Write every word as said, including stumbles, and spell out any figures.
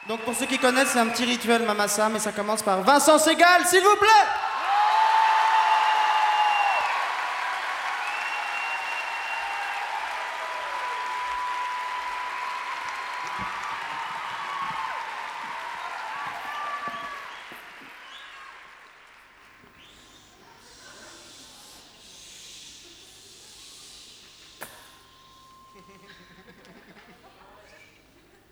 Donc pour ceux qui connaissent, c'est un petit rituel Mamassa, mais ça commence par Vincent Segal, s'il vous plaît.